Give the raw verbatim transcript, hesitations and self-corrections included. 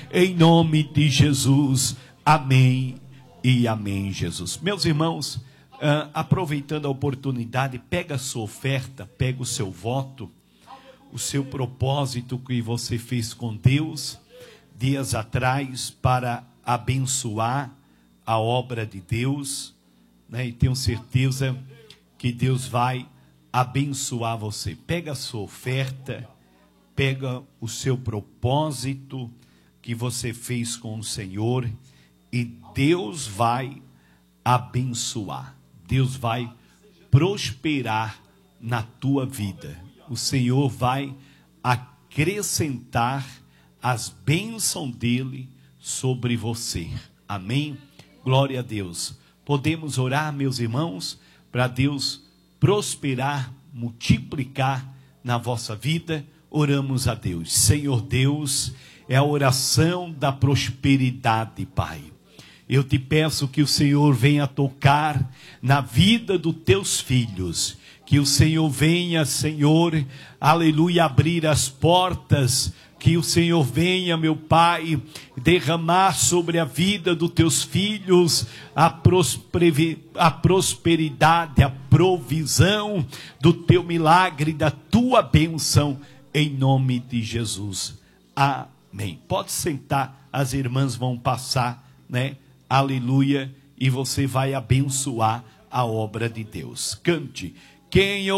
em nome de Jesus. Amém e amém, Jesus. Meus irmãos, uh, aproveitando a oportunidade, pega a sua oferta, pega o seu voto, o seu propósito que você fez com Deus dias atrás para abençoar a obra de Deus, né? E tenho certeza que Deus vai abençoar você. Pega a sua oferta, pega o seu propósito que você fez com o Senhor e Deus vai abençoar. Deus vai prosperar na tua vida. O Senhor vai acrescentar as bênçãos dele sobre você. Amém? Glória a Deus. Podemos orar, meus irmãos, para Deus prosperar, multiplicar na vossa vida. Oramos a Deus. Senhor Deus, é a oração da prosperidade, Pai. Eu te peço que o Senhor venha tocar na vida dos teus filhos. Que o Senhor venha, Senhor, aleluia, abrir as portas. Que o Senhor venha, meu Pai, derramar sobre a vida dos teus filhos a, a prosperidade, a provisão do teu milagre, da tua bênção, em nome de Jesus. Amém. Pode sentar, as irmãs vão passar, né? Aleluia, e você vai abençoar a obra de Deus. Cante. Quem